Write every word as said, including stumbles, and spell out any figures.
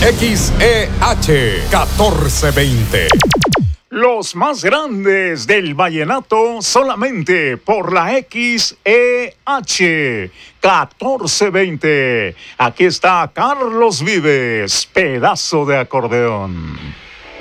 X E H catorce veinte. Los más grandes del vallenato solamente por la X E H catorce veinte. Aquí está Carlos Vives, pedazo de acordeón.